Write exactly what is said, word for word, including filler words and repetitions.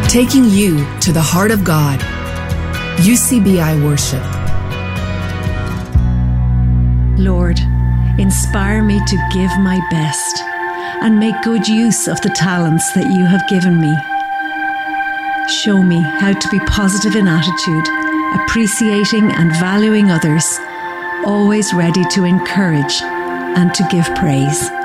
taking you to the heart of God. U C B I Worship. Lord, inspire me to give my best and make good use of the talents that you have given me. Show me how to be positive in attitude, appreciating and valuing others, always ready to encourage and to give praise.